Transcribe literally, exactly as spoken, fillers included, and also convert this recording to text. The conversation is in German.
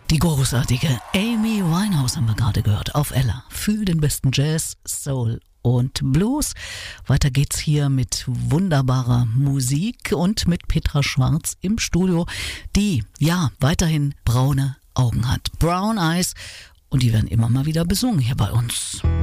Die großartige Amy Winehouse haben wir gerade gehört auf Ella für den besten Jazz, Soul und Blues. Weiter geht's hier mit wunderbarer Musik und mit Petra Schwarz im Studio, die ja weiterhin braune Augen hat. Brown Eyes, und die werden immer mal wieder besungen hier bei uns.